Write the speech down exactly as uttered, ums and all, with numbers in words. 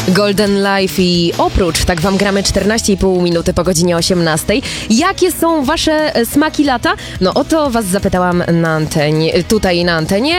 Golden Life i oprócz, tak wam gramy czternaście i pół minuty po godzinie osiemnastej. Jakie są wasze smaki lata? No o to was zapytałam na antenie, tutaj na antenie